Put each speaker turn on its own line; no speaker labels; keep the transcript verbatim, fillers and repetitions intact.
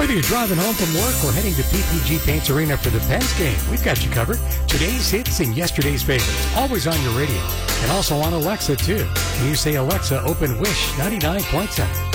Whether you're driving home from work or heading to P P G Paints Arena for the Pens game, we've got you covered. Today's hits and yesterday's favorites, always on your radio. And also on Alexa, too. Can you say, Alexa, open Wish ninety-nine point seven?